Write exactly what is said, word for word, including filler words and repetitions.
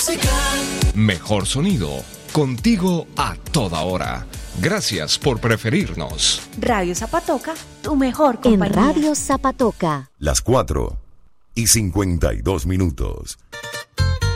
música. Mejor sonido, contigo a toda hora. Gracias por preferirnos. Radio Zapatoca, tu mejor compañía. En Radio Zapatoca. Las cuatro y cincuenta y dos minutos.